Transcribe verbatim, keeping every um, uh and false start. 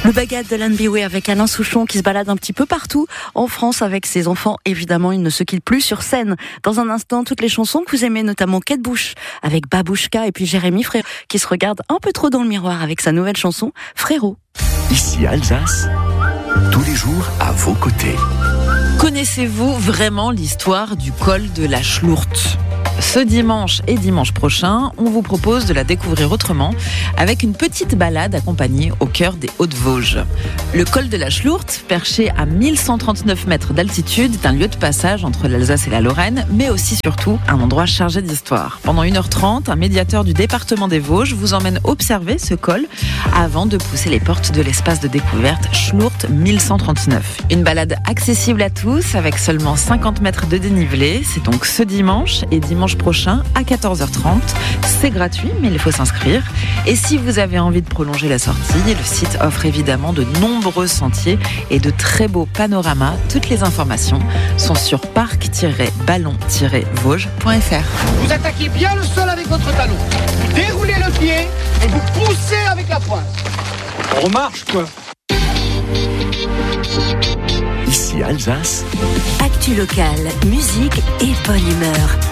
Le bagad de l'Anne Bioué avec Alain Souchon qui se balade un petit peu partout en France avec ses enfants. Évidemment, il ne se quitte plus sur scène. Dans un instant, toutes les chansons que vous aimez, notamment Kate Bush avec Babouchka et puis Jérémy Frérot qui se regarde un peu trop dans le miroir avec sa nouvelle chanson Frérot. Ici Alsace, tous les jours à vos côtés. Connaissez-vous vraiment l'histoire du col de la Schlourte ? Ce dimanche et dimanche prochain, on vous propose de la découvrir autrement avec une petite balade accompagnée au cœur des Hautes-Vosges. Le col de la Schlourte, perché à mille cent trente-neuf mètres d'altitude, est un lieu de passage entre l'Alsace et la Lorraine, mais aussi surtout un endroit chargé d'histoire. Pendant une heure trente, un médiateur du département des Vosges vous emmène observer ce col avant de pousser les portes de l'espace de découverte Schlourte mille cent trente-neuf. Une balade accessible à tous avec seulement cinquante mètres de dénivelé. C'est donc ce dimanche et dimanche prochain à quatorze heures trente. C'est gratuit, mais il faut s'inscrire. Et si vous avez envie de prolonger la sortie, le site offre évidemment de nombreux sentiers et de très beaux panoramas. Toutes les informations sont sur parc tiret ballon tiret vosges point f r. Vous attaquez bien le sol avec votre talon. Vous déroulez le pied et vous poussez avec la pointe. On remarche, quoi. Ici Alsace. Actu locale, musique et bonne humeur.